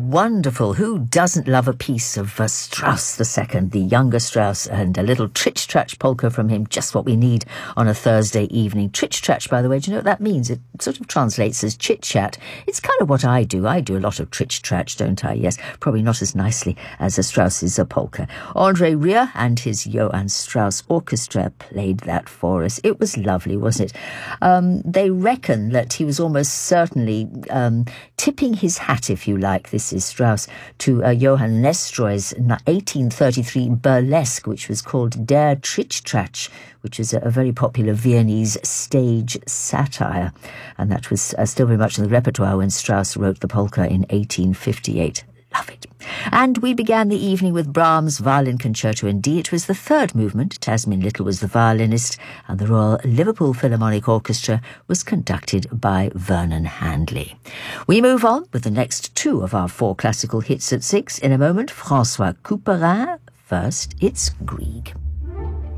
wonderful. Who doesn't love a piece of Strauss II, the younger Strauss, and a little Tritsch-Tratsch polka from him, just what we need on a Thursday evening. Tritsch-Tratsch, by the way, do you know what that means? It sort of translates as chit-chat. It's kind of what I do. I do a lot of Tritsch-Tratsch, don't I? Yes, probably not as nicely as a Strauss's polka. André Rieu and his Johann Strauss Orchestra played that for us. It was lovely, wasn't it? They reckon that he was almost certainly tipping his hat, if you like, this is Strauss, to Johann Nestroy's 1833 burlesque, which was called Der Tritsch-Tratsch, which is a very popular Viennese stage satire. And that was still very much in the repertoire when Strauss wrote the polka in 1858. Love it. And we began the evening with Brahms' Violin Concerto in D. It was the third movement. Tasmin Little was the violinist, and the Royal Liverpool Philharmonic Orchestra was conducted by Vernon Handley. We move on with the next two of our four classical hits at 6. In a moment, François Couperin. First, it's Grieg.